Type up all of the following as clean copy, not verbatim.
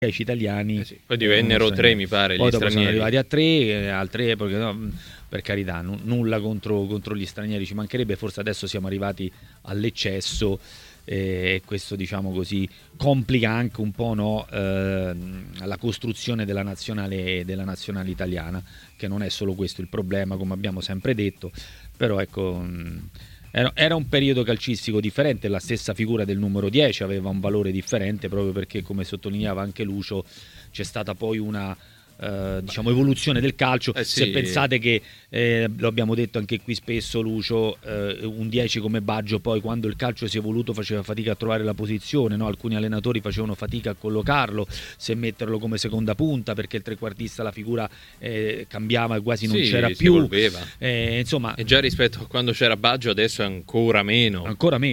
italiani. Sì. Poi divennero 3, mi pare, poi gli dopo stranieri. sono arrivati a 3, altre epoche, no, per carità, nulla contro gli stranieri, ci mancherebbe, forse adesso siamo arrivati all'eccesso e questo, diciamo così, complica anche un po', no, la costruzione della nazionale italiana, che non è solo questo il problema, come abbiamo sempre detto, però ecco, era un periodo calcistico differente, la stessa figura del numero 10 aveva un valore differente proprio perché, come sottolineava anche Lucio, c'è stata poi una diciamo evoluzione del calcio. Sì. Se pensate che lo abbiamo detto anche qui spesso, Lucio, un 10 come Baggio poi, quando il calcio si è evoluto, faceva fatica a trovare la posizione, no? Alcuni allenatori facevano fatica a collocarlo, se metterlo come seconda punta, perché il trequartista la figura cambiava e quasi non c'era più, insomma, e già rispetto a quando c'era Baggio adesso è ancora meno,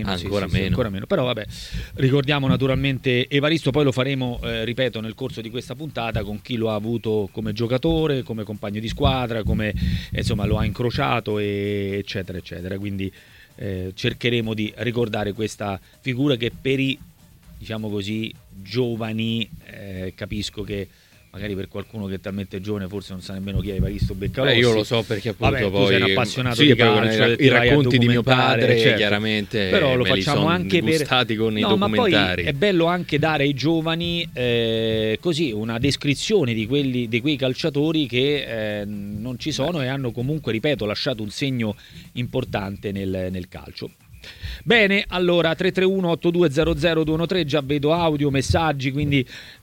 però vabbè, ricordiamo naturalmente Evaristo, poi lo faremo ripeto nel corso di questa puntata, con chi lo ha avuto come giocatore, come compagno di squadra, come insomma lo ha incrociato, eccetera eccetera, quindi cercheremo di ricordare questa figura che per i, diciamo così, giovani, capisco che magari per qualcuno che è talmente giovane forse non sa nemmeno chi è Evaristo Beccalossi. Io lo so, perché appunto poi sei un appassionato di calcio, i racconti di mio padre, certo, chiaramente, però lo facciamo anche gustati con i documentari. Ma poi è bello anche dare ai giovani così una descrizione di quei calciatori che non ci sono e hanno comunque, ripeto, lasciato un segno importante nel calcio. Bene, allora 331-8200-213, già vedo audio, messaggi, quindi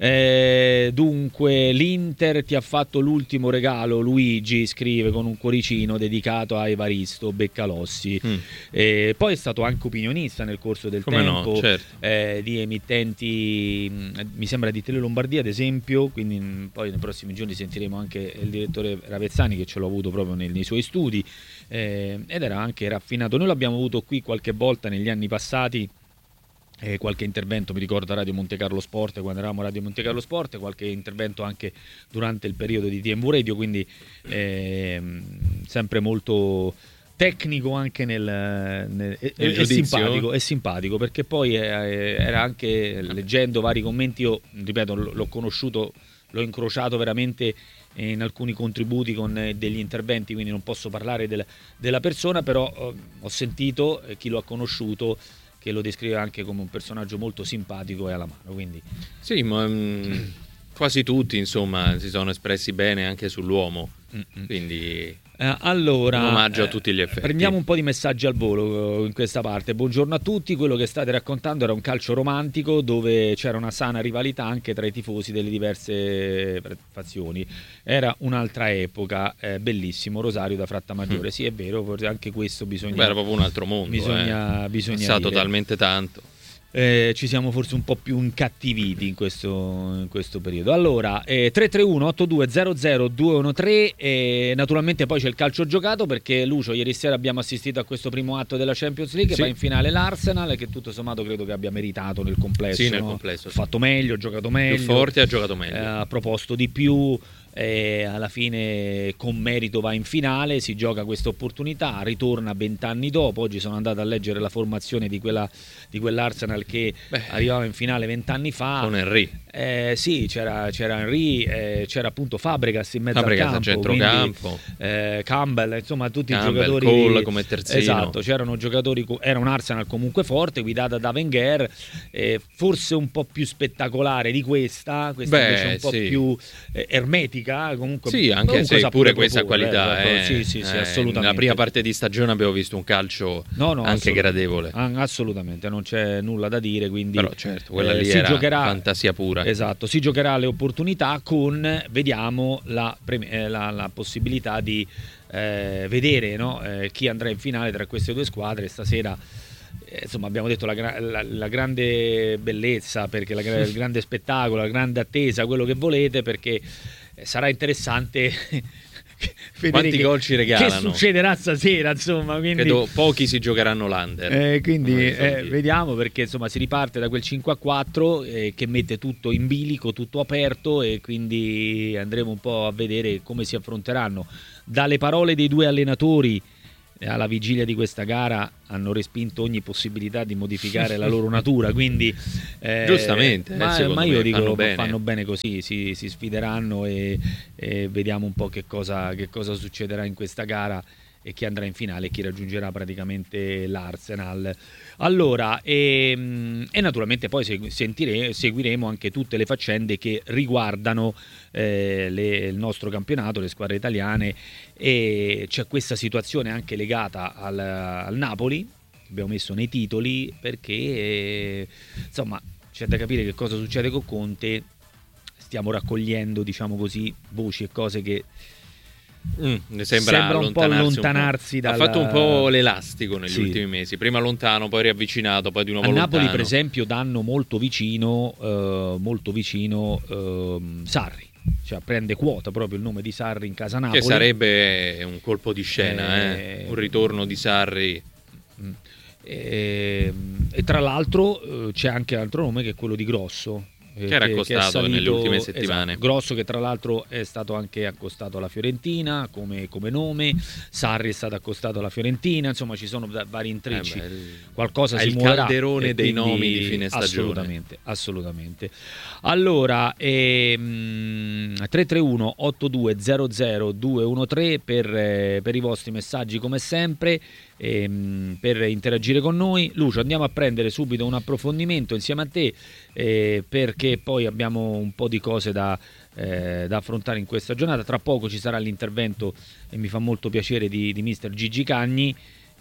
dunque l'Inter ti ha fatto l'ultimo regalo, Luigi scrive con un cuoricino dedicato a Evaristo Beccalossi. Poi è stato anche opinionista nel corso del tempo, no, certo. di emittenti, mi sembra di Tele Lombardia ad esempio, quindi poi nei prossimi giorni sentiremo anche il direttore Ravezzani, che ce l'ho avuto proprio nei suoi studi, ed era anche raffinato. Noi l'abbiamo avuto qui qualche volta negli anni passati, qualche intervento, mi ricordo a Radio Monte Carlo Sport, quando eravamo a Radio Monte Carlo Sport, qualche intervento anche durante il periodo di TMV Radio, quindi sempre molto tecnico anche è simpatico, perché poi era anche, leggendo vari commenti, io ripeto l'ho conosciuto, l'ho incrociato veramente in alcuni contributi con degli interventi, quindi non posso parlare della persona, però ho sentito chi lo ha conosciuto che lo descrive anche come un personaggio molto simpatico e alla mano, quindi sì, ma quasi tutti insomma si sono espressi bene anche sull'uomo, quindi allora, un omaggio a tutti gli effetti. Prendiamo un po' di messaggi al volo in questa parte. Buongiorno a tutti, quello che state raccontando era un calcio romantico dove c'era una sana rivalità anche tra i tifosi delle diverse fazioni. Era un'altra epoca, bellissimo, Rosario da Frattamaggiore. Sì, è vero, forse anche questo bisogna... era proprio un altro mondo, bisogna sa dire. Talmente tanto. Ci siamo forse un po' più incattiviti in questo periodo. Allora, 331-8200-213, naturalmente poi c'è il calcio giocato, perché Lucio, ieri sera abbiamo assistito a questo primo atto della Champions League, va in finale l'Arsenal, che tutto sommato credo che abbia meritato nel complesso. Sì, nel complesso. Ha fatto meglio, ha giocato meglio. Più forte, ha giocato meglio. Ha proposto di più. Alla fine con merito va in finale, si gioca questa opportunità, ritorna 20 anni dopo. Oggi sono andato a leggere la formazione di quell'Arsenal che arrivava in finale 20 anni fa con Henry. Sì, c'era Henry, c'era appunto Fabregas in mezzo al campo, a centrocampo, Campbell, insomma tutti i Campbell, giocatori, Cole come terzino. Esatto, c'erano giocatori, era un Arsenal comunque forte, guidata da Wenger, forse un po' più spettacolare di questa invece un po' più ermetica. Comunque, sì, anche se pure questa qualità, sì, assolutamente. Nella prima parte di stagione abbiamo visto un calcio anche gradevole. Assolutamente, non c'è nulla da dire, quindi però certo, quella lì era fantasia pura. Esatto, si giocherà le opportunità con, vediamo, la possibilità di vedere, no? Chi andrà in finale tra queste due squadre stasera. Insomma, abbiamo detto la grande bellezza, perché il grande spettacolo, la grande attesa, quello che volete, perché sarà interessante vedere quanti gol ci regalano, che succederà stasera, insomma, quindi credo pochi si giocheranno l'under, quindi vediamo, perché insomma si riparte da quel 5-4 che mette tutto in bilico, tutto aperto, e quindi andremo un po' a vedere come si affronteranno. Dalle parole dei due allenatori alla vigilia di questa gara hanno respinto ogni possibilità di modificare la loro natura, quindi giustamente, ma io dico fanno bene così, si sfideranno e vediamo un po' che cosa succederà in questa gara e chi andrà in finale e chi raggiungerà praticamente l'Arsenal. Allora, e naturalmente poi seguiremo anche tutte le faccende che riguardano il nostro campionato, le squadre italiane, e c'è questa situazione anche legata al Napoli, che abbiamo messo nei titoli, perché insomma c'è da capire che cosa succede con Conte. Stiamo raccogliendo, diciamo così, voci e cose che sembra un po' allontanarsi ha fatto un po' l'elastico negli ultimi mesi, prima lontano, poi riavvicinato, poi di nuovo lontano. A Napoli per esempio danno molto vicino Sarri, cioè prende quota proprio il nome di Sarri in casa Napoli, che sarebbe un colpo di scena, un ritorno di Sarri. E tra l'altro c'è anche un altro nome che è quello di Grosso, che era accostato nelle ultime settimane. Esatto. Grosso, che tra l'altro è stato anche accostato alla Fiorentina come nome. Sarri è stato accostato alla Fiorentina, insomma ci sono vari intrecci, qualcosa si muoverà. Il calderone dei nomi di fine stagione. Assolutamente. Allora 331 8200 213 per i vostri messaggi come sempre, per interagire con noi. Lucio, andiamo a prendere subito un approfondimento insieme a te, perché poi abbiamo un po' di cose da affrontare in questa giornata. Tra poco ci sarà l'intervento, e mi fa molto piacere, di mister Gigi Cagni,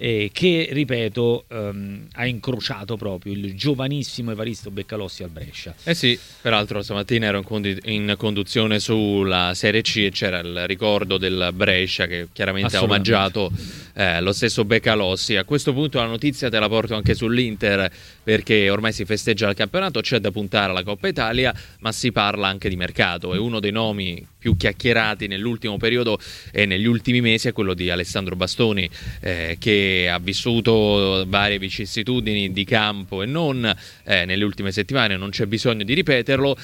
che ripeto ha incrociato proprio il giovanissimo Evaristo Beccalossi al Brescia. Sì, peraltro stamattina ero in conduzione sulla Serie C e c'era il ricordo del Brescia che chiaramente ha omaggiato lo stesso Beccalossi. A questo punto la notizia te la porto anche sull'Inter, perché ormai si festeggia il campionato, c'è da puntare alla Coppa Italia, ma si parla anche di mercato, e uno dei nomi più chiacchierati nell'ultimo periodo e negli ultimi mesi è quello di Alessandro Bastoni, che ha vissuto varie vicissitudini di campo e non nelle ultime settimane, non c'è bisogno di ripeterlo.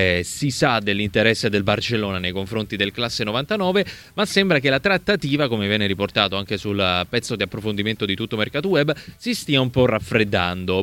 Si sa dell'interesse del Barcellona nei confronti del classe 99, ma sembra che la trattativa, come viene riportato anche sul pezzo di approfondimento di Tutto Mercato Web, si stia un po' raffreddando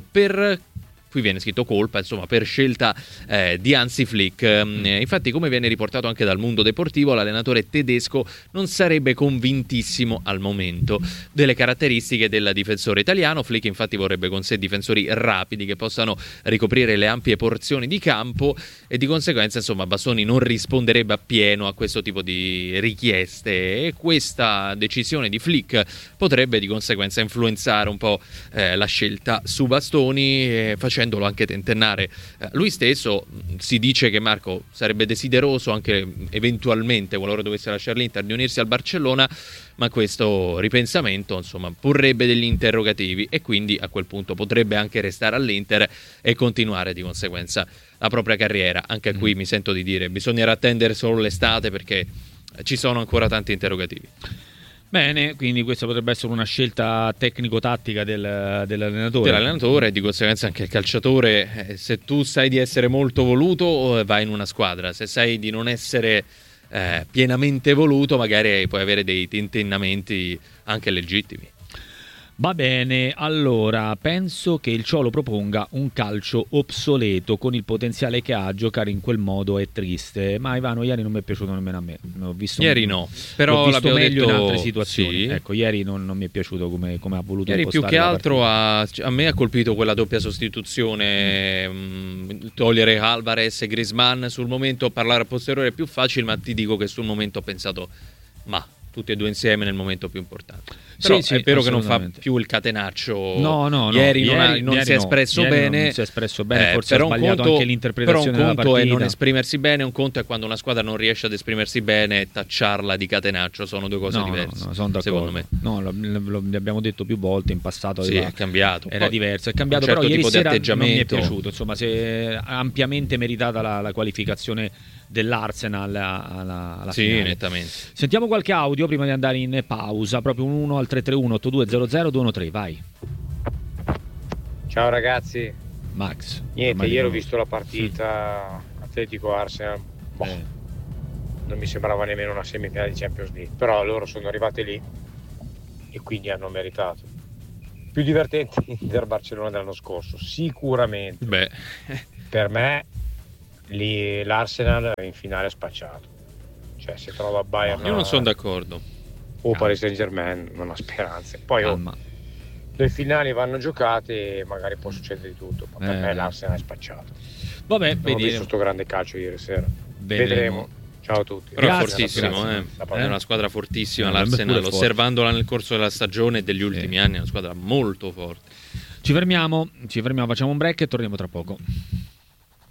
qui viene scritto colpa, insomma, per scelta di Hansi Flick. Infatti, come viene riportato anche dal Mondo Deportivo, l'allenatore tedesco non sarebbe convintissimo al momento delle caratteristiche del difensore italiano. Flick infatti vorrebbe con sé difensori rapidi che possano ricoprire le ampie porzioni di campo, e di conseguenza, insomma, Bastoni non risponderebbe appieno a questo tipo di richieste, e questa decisione di Flick potrebbe di conseguenza influenzare un po' la scelta su Bastoni, facendolo anche tentennare lui stesso. Si dice che Marco sarebbe desideroso anche eventualmente, qualora dovesse lasciare l'Inter, di unirsi al Barcellona, ma questo ripensamento, insomma, porrebbe degli interrogativi, e quindi a quel punto potrebbe anche restare all'Inter e continuare di conseguenza la propria carriera. Anche qui mi sento di dire bisognerà attendere solo l'estate, perché ci sono ancora tanti interrogativi. Bene, quindi questa potrebbe essere una scelta tecnico-tattica dell'allenatore. Dell'allenatore, e di conseguenza anche il calciatore. Se tu sai di essere molto voluto, vai in una squadra. Se sai di non essere pienamente voluto, magari puoi avere dei tentennamenti anche legittimi. Va bene, allora penso che il Ciolo proponga un calcio obsoleto. Con il potenziale che ha, giocare in quel modo è triste. Ma Ivano, ieri non mi è piaciuto nemmeno a me. Ho visto ieri no, però l'ho visto meglio detto, in altre situazioni. Sì. Ecco, ieri non mi è piaciuto come ha voluto ieri. impostare. Più che altro a me ha colpito quella doppia sostituzione, togliere Alvarez e Griezmann. Sul momento parlare a posteriore è più facile, ma ti dico che sul momento ho pensato, ma tutti e due insieme nel momento più importante. Però sì, è vero che non fa più il catenaccio. No. Ieri non si è espresso bene. Non si è espresso bene, forse ha sbagliato anche l'interpretazione della partita. Però un conto è non esprimersi bene, un conto è quando una squadra non riesce ad esprimersi bene e tacciarla di catenaccio. Sono due cose diverse. No, sono d'accordo. Secondo me. No, lo abbiamo detto più volte in passato. Sì, è cambiato. Era diverso, è cambiato, certo, però ieri tipo sera di non mi è piaciuto. Insomma, si è ampiamente meritata la qualificazione dell'Arsenal alla finale. Nettamente. Sentiamo qualche audio prima di andare in pausa, proprio un 1 al 331 8200 213, vai. Ciao ragazzi. Max. Niente, ieri ho visto la partita Atletico-Arsenal. Non mi sembrava nemmeno una semifinale di Champions League, però loro sono arrivati lì e quindi hanno meritato. Più divertente Inter-Barcellona dell'anno scorso, sicuramente. Beh, Per me lì l'Arsenal in finale è spacciato, cioè se trova Bayern io non sono d'accordo. o Paris Saint-Germain non ha speranze. Poi le finali vanno giocate e magari può succedere di tutto, ma per me l'Arsenal è spacciato. Vabbè, non ho visto sto grande calcio ieri sera. Vedremo. Ciao a tutti. Però Grazie, fortissimo, grazie. è una squadra fortissima Per me l'Arsenal, pure osservandola nel corso della stagione e degli ultimi anni, è una squadra molto forte. Ci fermiamo, facciamo un break e torniamo tra poco.